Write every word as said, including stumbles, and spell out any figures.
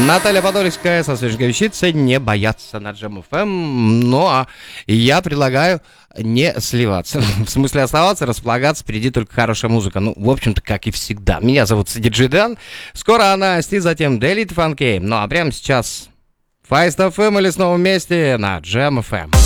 Наталья Подольская со свежей вещицей «Не бояться» на Джем эф эм. Ну, а я предлагаю не сливаться. В смысле оставаться, располагаться, впереди только хорошая музыка. Ну, в общем-то, как и всегда. Меня зовут Диджей Дэн. Скоро она и затем Daily Funky. Ну, а прямо сейчас Файст эф эм или снова вместе на Джем эф эм.